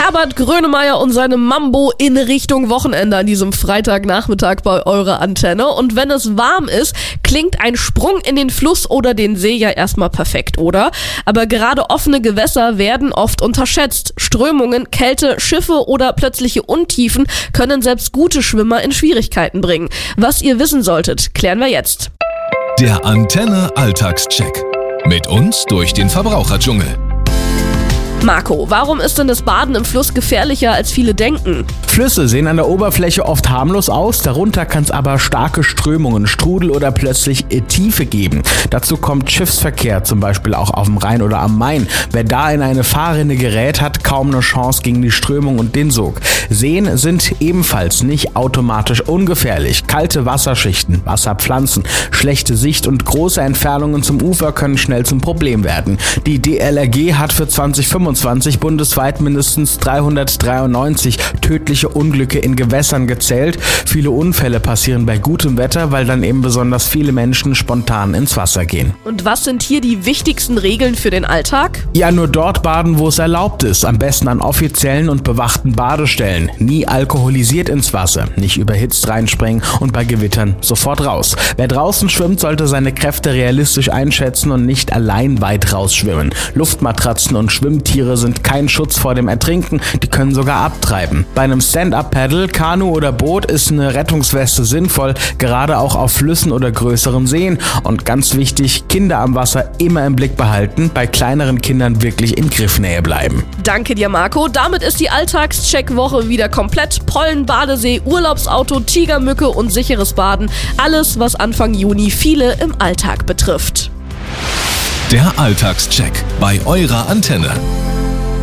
Herbert Grönemeyer und seine Mambo in Richtung Wochenende an diesem Freitagnachmittag bei eurer Antenne. Und wenn es warm ist, klingt ein Sprung in den Fluss oder den See ja erstmal perfekt, oder? Aber gerade offene Gewässer werden oft unterschätzt. Strömungen, Kälte, Schiffe oder plötzliche Untiefen können selbst gute Schwimmer in Schwierigkeiten bringen. Was ihr wissen solltet, klären wir jetzt. Der Antenne Alltagscheck. Mit uns durch den Verbraucherdschungel. Marco, warum ist denn das Baden im Fluss gefährlicher, als viele denken? Flüsse sehen an der Oberfläche oft harmlos aus, darunter kann es aber starke Strömungen, Strudel oder plötzlich Tiefe geben. Dazu kommt Schiffsverkehr, zum Beispiel auch auf dem Rhein oder am Main. Wer da in eine Fahrrinne gerät, hat kaum eine Chance gegen die Strömung und den Sog. Seen sind ebenfalls nicht automatisch ungefährlich. Kalte Wasserschichten, Wasserpflanzen, schlechte Sicht und große Entfernungen zum Ufer können schnell zum Problem werden. Die DLRG hat für 2025 bundesweit mindestens 393 tödliche Unglücke in Gewässern gezählt. Viele Unfälle passieren bei gutem Wetter, weil dann eben besonders viele Menschen spontan ins Wasser gehen. Und was sind hier die wichtigsten Regeln für den Alltag? Ja, nur dort baden, wo es erlaubt ist. Am besten an offiziellen und bewachten Badestellen. Nie alkoholisiert ins Wasser, nicht überhitzt reinspringen und bei Gewittern sofort raus. Wer draußen schwimmt, sollte seine Kräfte realistisch einschätzen und nicht allein weit rausschwimmen. Luftmatratzen und Schwimmtiere sind kein Schutz vor dem Ertrinken, die können sogar abtreiben. Bei einem Stand-Up-Paddle, Kanu oder Boot ist eine Rettungsweste sinnvoll, gerade auch auf Flüssen oder größeren Seen. Und ganz wichtig, Kinder am Wasser immer im Blick behalten, bei kleineren Kindern wirklich in Griffnähe bleiben. Danke dir, Marco. Damit ist die Alltagscheck-Woche wieder komplett. Pollen, Badesee, Urlaubsauto, Tigermücke und sicheres Baden. Alles, was Anfang Juni viele im Alltag betrifft. Der Alltagscheck bei eurer Antenne.